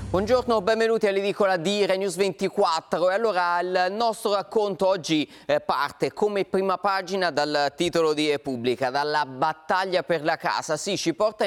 Buongiorno, benvenuti all'edicola di Rai News 24. E allora il nostro racconto oggi parte come prima pagina dal titolo di Repubblica, dalla battaglia per la casa. Sì, ci porta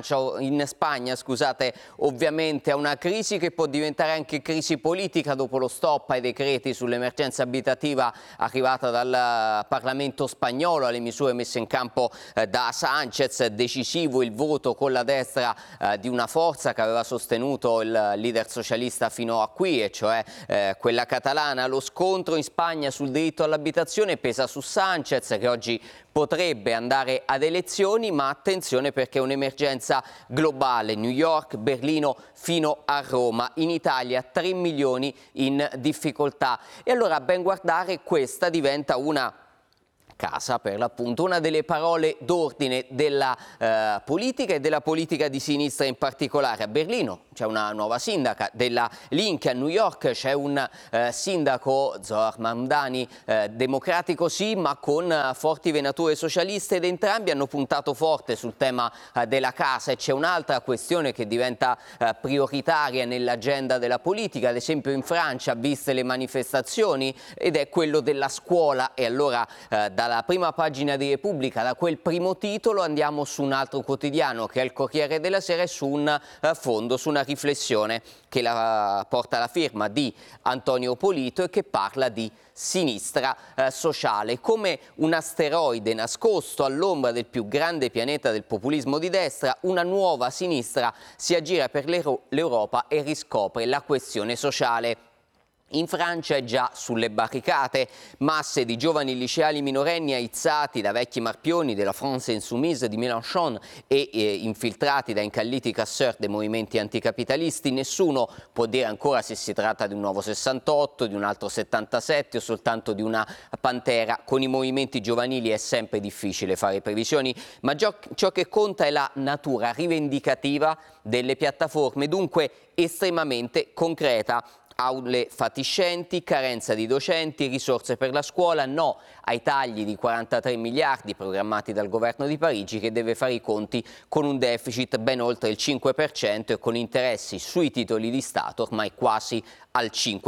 in Spagna, scusate, ovviamente a una crisi che può diventare anche crisi politica dopo lo stop ai decreti sull'emergenza abitativa arrivata dal Parlamento spagnolo, alle misure messe in campo da Sánchez. Decisivo il voto con la destra di una forza che aveva sostenuto il leader socialista fino a qui, e cioè quella catalana. Lo scontro in Spagna sul diritto all'abitazione pesa su Sánchez, che oggi potrebbe andare ad elezioni, ma attenzione perché è un'emergenza globale. New York, Berlino fino a Roma. In Italia 3 milioni in difficoltà. E allora, a ben guardare, questa diventa una casa, per l'appunto, una delle parole d'ordine della politica e della politica di sinistra in particolare. A Berlino c'è una nuova sindaca della Linke, a New York c'è un sindaco, Zohar Mamdani, democratico sì, ma con forti venature socialiste, ed entrambi hanno puntato forte sul tema della casa. E c'è un'altra questione che diventa prioritaria nell'agenda della politica, ad esempio in Francia, viste le manifestazioni, ed è quello della scuola. E allora dalla prima pagina di Repubblica, da quel primo titolo, andiamo su un altro quotidiano che è il Corriere della Sera, e su un fondo, su una riflessione che porta la firma di Antonio Polito e che parla di sinistra sociale. Come un asteroide nascosto all'ombra del più grande pianeta del populismo di destra, una nuova sinistra si aggira per l'Europa e riscopre la questione sociale. In Francia è già sulle barricate, masse di giovani liceali minorenni aizzati da vecchi marpioni della France Insoumise di Mélenchon e infiltrati da incalliti casseur dei movimenti anticapitalisti. Nessuno può dire ancora se si tratta di un nuovo 68, di un altro 77 o soltanto di una pantera. Con i movimenti giovanili è sempre difficile fare previsioni, ma ciò che conta è la natura rivendicativa delle piattaforme, dunque estremamente concreta. Aule fatiscenti, carenza di docenti, risorse per la scuola, no ai tagli di 43 miliardi programmati dal governo di Parigi, che deve fare i conti con un deficit ben oltre il 5% e con interessi sui titoli di Stato ormai quasi al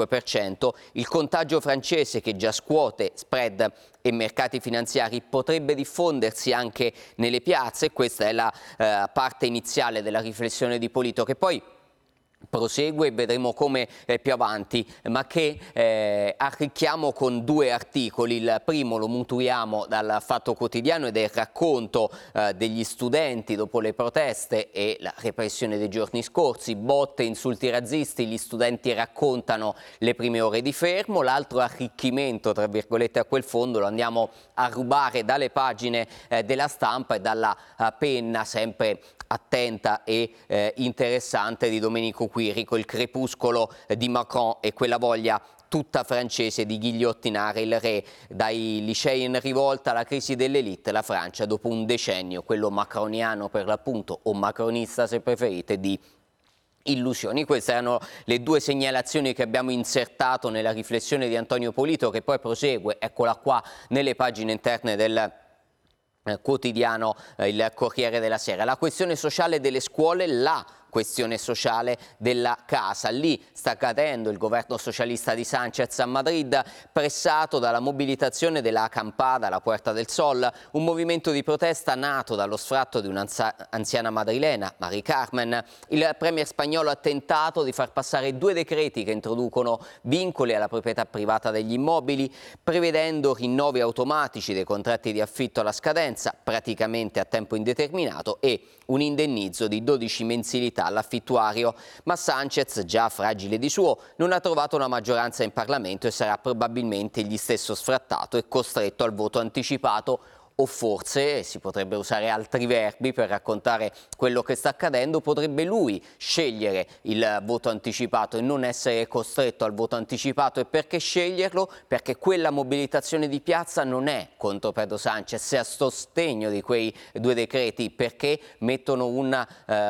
5%. Il contagio francese, che già scuote spread e mercati finanziari, potrebbe diffondersi anche nelle piazze. Questa è la parte iniziale della riflessione di Polito, che poi prosegue e vedremo come più avanti, ma che arricchiamo con due articoli. Il primo lo muturiamo dal Fatto Quotidiano ed è il racconto degli studenti dopo le proteste e la repressione dei giorni scorsi. Botte, insulti razzisti, gli studenti raccontano le prime ore di fermo. L'altro arricchimento, tra virgolette, a quel fondo lo andiamo a rubare dalle pagine della Stampa e dalla penna sempre attenta e interessante di Domenico Quirico. Il crepuscolo di Macron e quella voglia tutta francese di ghigliottinare il re. Dai licei in rivolta alla crisi dell'élite, la Francia dopo un decennio, quello macroniano per l'appunto, o macronista se preferite, di illusioni. Queste erano le due segnalazioni che abbiamo insertato nella riflessione di Antonio Polito, che poi prosegue, eccola qua, nelle pagine interne del quotidiano il Corriere della Sera. La questione sociale delle scuole, la questione sociale della casa. Lì sta cadendo il governo socialista di Sánchez a Madrid, pressato dalla mobilitazione della Acampada, la Puerta del Sol, un movimento di protesta nato dallo sfratto di un'anziana madrilena, Mari Carmen. Il premier spagnolo ha tentato di far passare due decreti che introducono vincoli alla proprietà privata degli immobili, prevedendo rinnovi automatici dei contratti di affitto alla scadenza, praticamente a tempo indeterminato, e un indennizzo di 12 mensilità all'affittuario. Ma Sánchez, già fragile di suo, non ha trovato una maggioranza in Parlamento e sarà probabilmente egli stesso sfrattato e costretto al voto anticipato, o forse, si potrebbe usare altri verbi per raccontare quello che sta accadendo, potrebbe lui scegliere il voto anticipato e non essere costretto al voto anticipato. E perché sceglierlo? Perché quella mobilitazione di piazza non è contro Pedro Sánchez, è a sostegno di quei due decreti, perché mettono un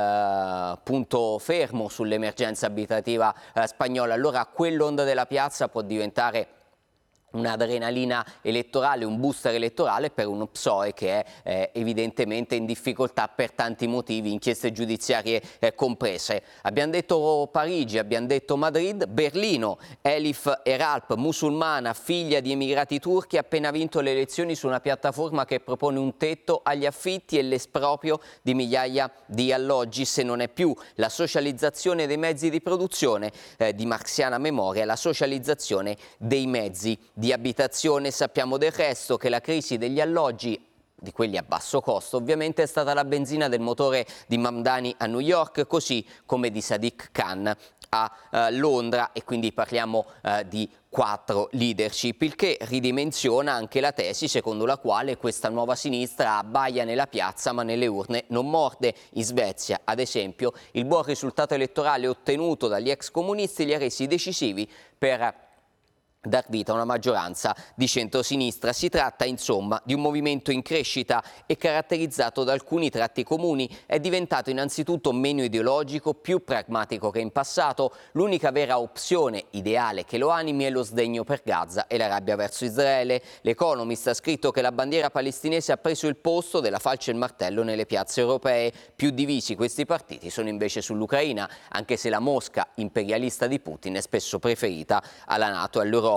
punto fermo sull'emergenza abitativa spagnola. Allora quell'onda della piazza può diventare un'adrenalina elettorale, un booster elettorale per uno PSOE che è evidentemente in difficoltà per tanti motivi, inchieste giudiziarie comprese. Abbiamo detto Parigi, abbiamo detto Madrid, Berlino, Elif Eralp, musulmana, figlia di emigrati turchi, ha appena vinto le elezioni su una piattaforma che propone un tetto agli affitti e l'esproprio di migliaia di alloggi, se non è più la socializzazione dei mezzi di produzione di marxiana memoria, la socializzazione dei mezzi di abitazione. Sappiamo del resto che la crisi degli alloggi, di quelli a basso costo ovviamente, è stata la benzina del motore di Mamdani a New York, così come di Sadiq Khan a Londra, e quindi parliamo di 4 leadership, il che ridimensiona anche la tesi secondo la quale questa nuova sinistra abbaia nella piazza ma nelle urne non morde. In Svezia, ad esempio, il buon risultato elettorale ottenuto dagli ex comunisti li ha resi decisivi per dar vita a una maggioranza di centrosinistra. Si tratta insomma di un movimento in crescita e caratterizzato da alcuni tratti comuni. È diventato innanzitutto meno ideologico, più pragmatico che in passato. L'unica vera opzione ideale che lo animi è lo sdegno per Gaza e la rabbia verso Israele. L'Economist ha scritto che la bandiera palestinese ha preso il posto della falce e il martello nelle piazze europee. Più divisi questi partiti sono invece sull'Ucraina, anche se la Mosca imperialista di Putin è spesso preferita alla NATO e all'Europa.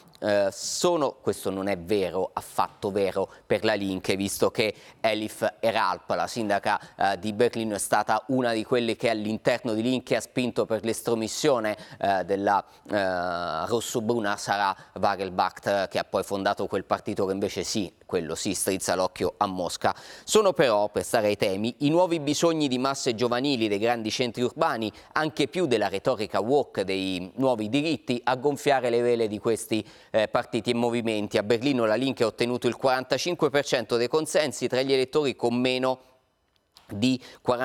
Questo non è vero, affatto vero per la Linke, visto che Elif Eralp, la sindaca di Berlino, è stata una di quelle che all'interno di Linke ha spinto per l'estromissione della rossobruna Sarah Wagenknecht, che ha poi fondato quel partito che invece quello sì, strizza l'occhio a Mosca. Sono però, per stare ai temi, i nuovi bisogni di masse giovanili dei grandi centri urbani, anche più della retorica woke dei nuovi diritti, a gonfiare le vele di questi partiti e movimenti. A Berlino la Linke ha ottenuto il 45% dei consensi tra gli elettori con meno di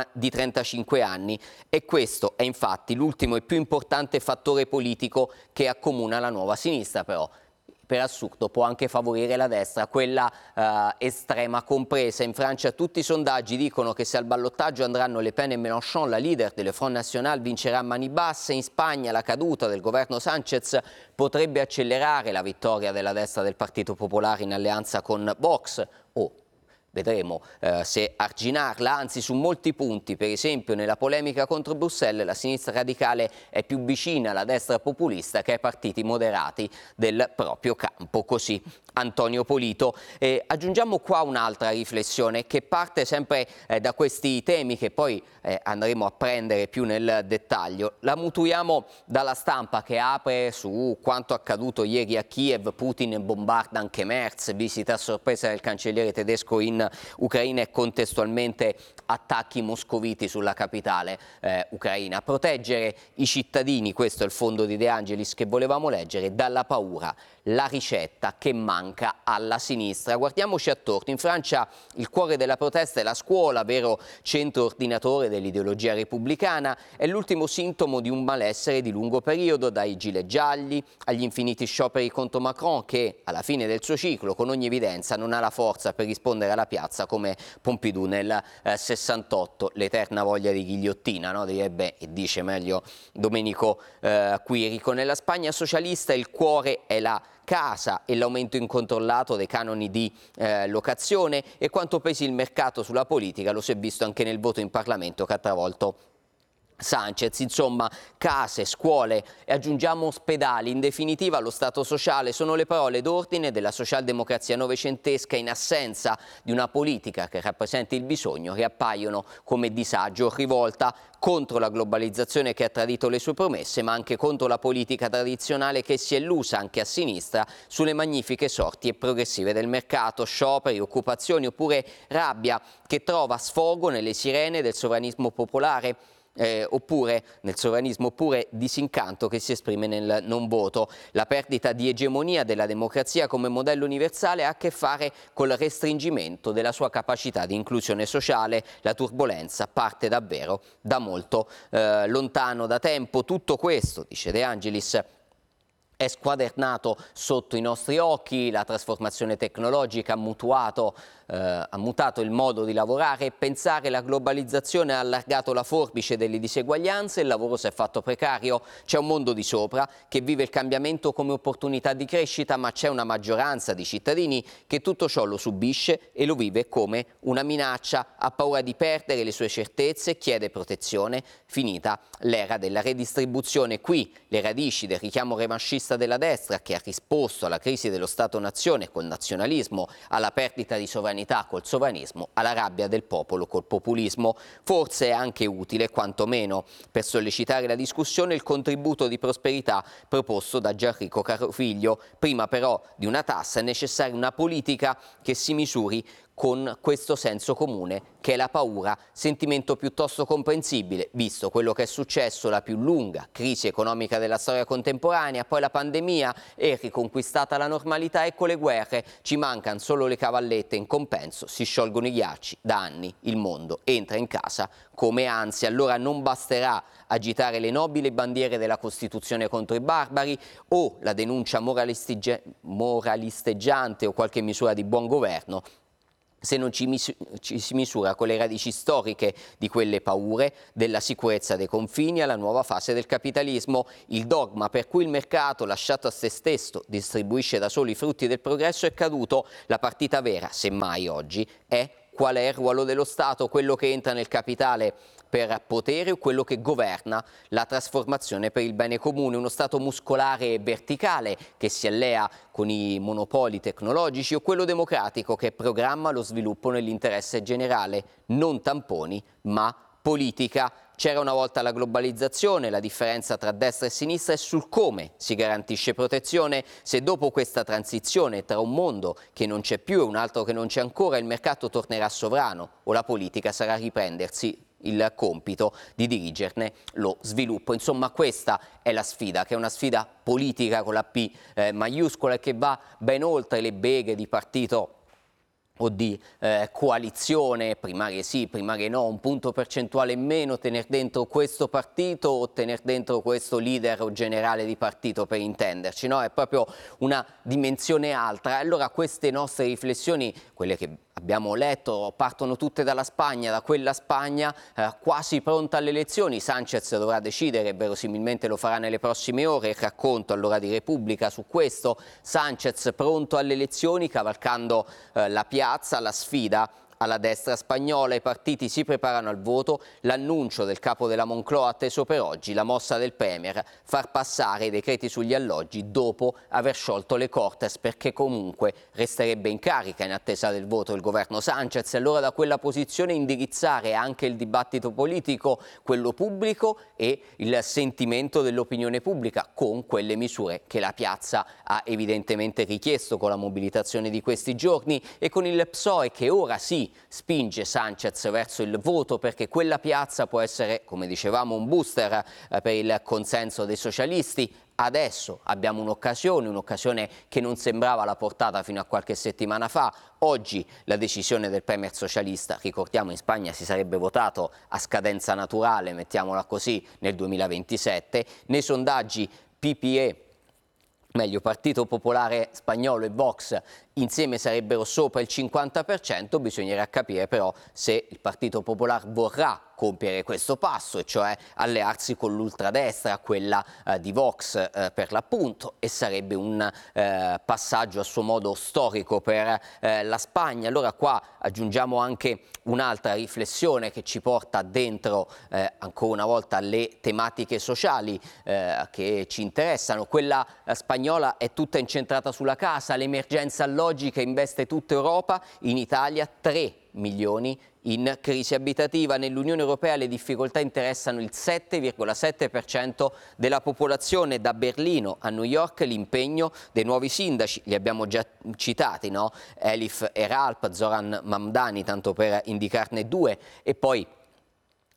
35 anni, e questo è infatti l'ultimo e più importante fattore politico che accomuna la nuova sinistra. Però per assurdo può anche favorire la destra, quella estrema compresa. In Francia tutti i sondaggi dicono che se al ballottaggio andranno Le Pen e Mélenchon, la leader del Front National vincerà a mani basse. In Spagna la caduta del governo Sánchez potrebbe accelerare la vittoria della destra del Partito Popolare in alleanza con Vox, vedremo se arginarla, anzi su molti punti, per esempio nella polemica contro Bruxelles, la sinistra radicale è più vicina alla destra populista che ai partiti moderati del proprio campo. Così Antonio Polito. Aggiungiamo qua un'altra riflessione che parte sempre da questi temi che poi andremo a prendere più nel dettaglio. La mutuiamo dalla stampa che apre su quanto accaduto ieri a Kiev. Putin bombarda anche Merz, visita a sorpresa del cancelliere tedesco in Ucraina e contestualmente attacchi moscoviti sulla capitale ucraina. Proteggere i cittadini, questo è il fondo di De Angelis che volevamo leggere, dalla paura, la ricetta che manca alla sinistra. Guardiamoci attorno. In Francia il cuore della protesta è la scuola, vero centro ordinatore dell'ideologia repubblicana. È l'ultimo sintomo di un malessere di lungo periodo, dai gilet gialli agli infiniti scioperi contro Macron, che alla fine del suo ciclo con ogni evidenza non ha la forza per rispondere alla piazza come Pompidou nel 68, l'eterna voglia di ghigliottina, no? Dice meglio Domenico Quirico. Nella Spagna socialista il cuore è la casa e l'aumento incontrollato dei canoni di locazione, e quanto pesi il mercato sulla politica lo si è visto anche nel voto in Parlamento che ha travolto Sánchez. Insomma, case, scuole e aggiungiamo ospedali, in definitiva lo Stato sociale, sono le parole d'ordine della socialdemocrazia novecentesca. In assenza di una politica che rappresenti il bisogno, riappaiono come disagio o rivolta contro la globalizzazione che ha tradito le sue promesse, ma anche contro la politica tradizionale che si è illusa anche a sinistra sulle magnifiche sorti e progressive del mercato. Scioperi, occupazioni oppure rabbia che trova sfogo nelle sirene del sovranismo popolare, oppure nel sovranismo, oppure disincanto che si esprime nel non voto. La perdita di egemonia della democrazia come modello universale ha a che fare col restringimento della sua capacità di inclusione sociale. La turbolenza parte davvero da molto lontano, da tempo. Tutto questo, dice De Angelis, è squadernato sotto i nostri occhi, la trasformazione tecnologica ha mutato il modo di lavorare e pensare, la globalizzazione ha allargato la forbice delle diseguaglianze, il lavoro si è fatto precario, c'è un mondo di sopra che vive il cambiamento come opportunità di crescita, ma c'è una maggioranza di cittadini che tutto ciò lo subisce e lo vive come una minaccia, ha paura di perdere le sue certezze, chiede protezione, finita l'era della redistribuzione. Qui le radici del richiamo revanchista della destra, che ha risposto alla crisi dello Stato-nazione col nazionalismo, alla perdita di sovranità col sovranismo, alla rabbia del popolo col populismo. Forse è anche utile, quantomeno per sollecitare la discussione, il contributo di prosperità proposto da Gianrico Carofiglio. Prima però di una tassa è necessaria una politica che si misuri con questo senso comune che è la paura, sentimento piuttosto comprensibile, visto quello che è successo, la più lunga crisi economica della storia contemporanea, poi la pandemia e riconquistata la normalità, ecco le guerre, ci mancano solo le cavallette, in compenso si sciolgono i ghiacci, da anni il mondo entra in casa come ansia. Allora non basterà agitare le nobili bandiere della Costituzione contro i barbari o la denuncia moralisteggiante o qualche misura di buon governo, se non ci si misura con le radici storiche di quelle paure, della sicurezza dei confini alla nuova fase del capitalismo. Il dogma per cui il mercato, lasciato a se stesso, distribuisce da solo i frutti del progresso è caduto. La partita vera, semmai oggi, è qual è il ruolo dello Stato, quello che entra nel capitale per potere o quello che governa la trasformazione per il bene comune, uno Stato muscolare e verticale che si allea con i monopoli tecnologici o quello democratico che programma lo sviluppo nell'interesse generale, non tamponi ma politica. C'era una volta la globalizzazione, la differenza tra destra e sinistra è sul come si garantisce protezione. Se dopo questa transizione tra un mondo che non c'è più e un altro che non c'è ancora, il mercato tornerà sovrano o la politica sarà riprendersi il compito di dirigerne lo sviluppo. Insomma, questa è la sfida, che è una sfida politica con la P maiuscola e che va ben oltre le beghe di partito o di coalizione, primarie sì, primarie no, un punto percentuale in meno, tenere dentro questo partito o tenere dentro questo leader o generale di partito, per intenderci, no? È proprio una dimensione altra. Allora queste nostre riflessioni, quelle che abbiamo letto, partono tutte dalla Spagna, da quella Spagna quasi pronta alle elezioni. Sanchez dovrà decidere, verosimilmente lo farà nelle prossime ore. Il racconto allora di Repubblica su questo: Sanchez pronto alle elezioni, cavalcando la piazza, la sfida alla destra spagnola. I partiti si preparano al voto, l'annuncio del capo della Moncloa atteso per oggi, la mossa del Premier, far passare i decreti sugli alloggi dopo aver sciolto le Cortes, perché comunque resterebbe in carica in attesa del voto il governo Sanchez. Allora da quella posizione indirizzare anche il dibattito politico, quello pubblico e il sentimento dell'opinione pubblica, con quelle misure che la piazza ha evidentemente richiesto con la mobilitazione di questi giorni e con il PSOE che ora sì spinge Sanchez verso il voto, perché quella piazza può essere, come dicevamo, un booster per il consenso dei socialisti. Adesso abbiamo un'occasione che non sembrava alla portata fino a qualche settimana fa. Oggi la decisione del premier socialista, ricordiamo in Spagna si sarebbe votato a scadenza naturale, mettiamola così, nel 2027. Nei sondaggi Partito Popolare Spagnolo e Vox insieme sarebbero sopra il 50%, bisognerà capire però se il Partito Popolare vorrà compiere questo passo, e cioè allearsi con l'ultradestra, quella di Vox per l'appunto, e sarebbe un passaggio a suo modo storico per la Spagna. Allora qua aggiungiamo anche un'altra riflessione che ci porta dentro ancora una volta alle tematiche sociali che ci interessano. Quella spagnola è tutta incentrata sulla casa, l'emergenza alloggi che investe tutta Europa, in Italia 3 milioni in crisi abitativa. Nell'Unione Europea le difficoltà interessano il 7,7% della popolazione. Da Berlino a New York l'impegno dei nuovi sindaci, li abbiamo già citati, no? Elif Eralp, Zoran Mamdani, tanto per indicarne due, e poi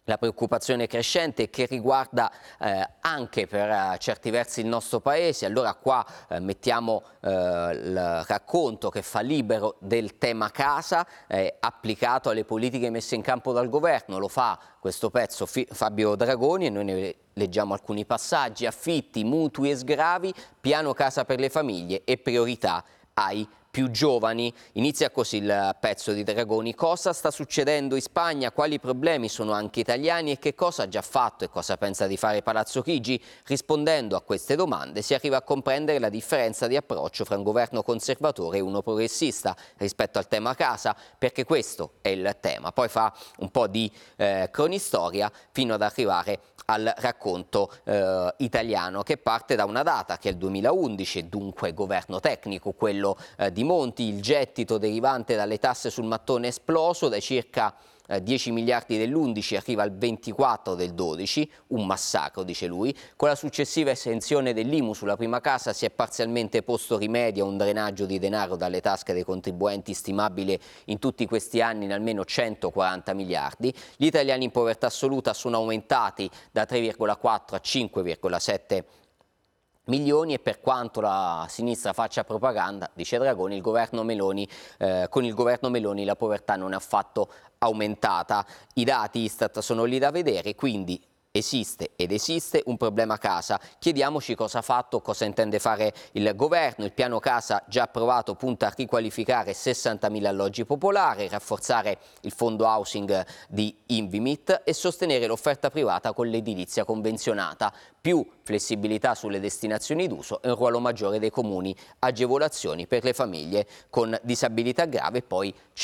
La preoccupazione crescente che riguarda anche per certi versi il nostro paese. Allora qua mettiamo il racconto che fa Libero del tema casa applicato alle politiche messe in campo dal governo. Lo fa questo pezzo Fabio Dragoni e noi ne leggiamo alcuni passaggi: affitti, mutui e sgravi, piano casa per le famiglie e priorità ai più giovani. Inizia così il pezzo di Dragoni: cosa sta succedendo in Spagna, quali problemi sono anche italiani e che cosa ha già fatto e cosa pensa di fare Palazzo Chigi? Rispondendo a queste domande si arriva a comprendere la differenza di approccio fra un governo conservatore e uno progressista rispetto al tema casa, perché questo è il tema. Poi fa un po' di cronistoria fino ad arrivare al racconto italiano, che parte da una data che è il 2011 e dunque governo tecnico, quello di Monti. Il gettito derivante dalle tasse sul mattone è esploso dai circa 10 miliardi dell'11 arriva al 24 del 12, un massacro, dice lui. Con la successiva esenzione dell'IMU sulla prima casa si è parzialmente posto rimedio a un drenaggio di denaro dalle tasche dei contribuenti stimabile in tutti questi anni in almeno 140 miliardi. Gli italiani in povertà assoluta sono aumentati da 3,4 a 5,7 milioni e per quanto la sinistra faccia propaganda, dice Dragoni, con il governo Meloni la povertà non è affatto aumentata. I dati Istat sono lì da vedere, quindi esiste un problema casa. Chiediamoci cosa ha fatto, cosa intende fare il governo. Il piano casa già approvato punta a riqualificare 60.000 alloggi popolari, rafforzare il fondo housing di Invimit e sostenere l'offerta privata con l'edilizia convenzionata. Più flessibilità sulle destinazioni d'uso e un ruolo maggiore dei comuni, agevolazioni per le famiglie con disabilità grave e poi